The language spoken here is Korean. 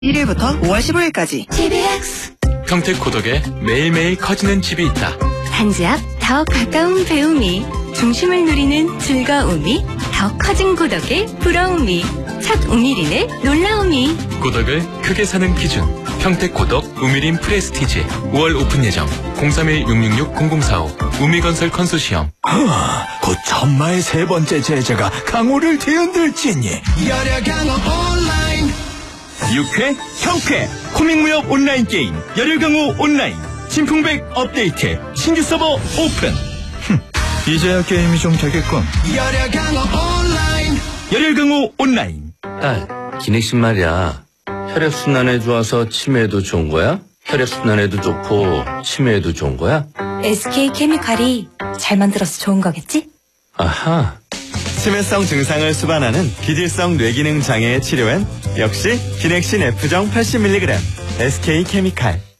1일부터 5월 15일까지 TBX 평택고덕에 매일매일 커지는 집이 있다. 단지 앞 더 가까운 배움이, 중심을 누리는 즐거움이, 더 커진 고덕의 부러움이, 첫 우미린의 놀라움이. 고덕을 크게 사는 기준 평택고덕 우미린 프레스티지 5월 오픈 예정. 031-666-0045 우미건설 컨소시엄. 곧 천마의 세 번째 제자가 강호를 뒤흔들지니. 열혈 강호 온라인. 6회 형쾌 코믹무협 온라인 게임 열혈 강호 온라인 진풍백 업데이트 신규 서버 오픈. 이제야 게임이 좀 되겠군. 열혈 강호 온라인. 열혈 강호 온라인. 딸, 기내식 말이야. 혈액순환에 좋아서 치매에도 좋은 거야? 혈액순환에도 좋고 치매에도 좋은 거야? SK케미칼이 잘 만들어서 좋은 거겠지? 아하. 치매성 증상을 수반하는 기질성 뇌기능 장애의 치료엔 역시 기넥신 F정 80mg SK케미칼.